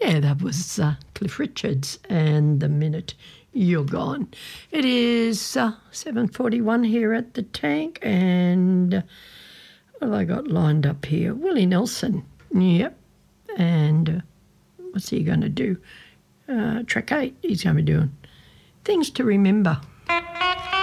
Yeah, that was Cliff Richards and The Minute You're Gone. It is 7:41 here at the Tank, and what have I got lined up here? Willie Nelson. Yep. And what's he going to do? Track 8, he's going to be doing Things to Remember.